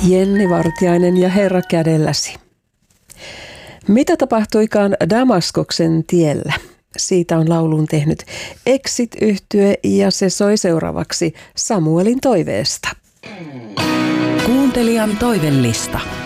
Jenni Vartiainen ja Herra kädelläsi. Mitä tapahtuikaan Damaskoksen tiellä? Siitä on laulun tehnyt Exit-yhtye ja se soi seuraavaksi Samuelin toiveesta. Kuuntelijan toivellista.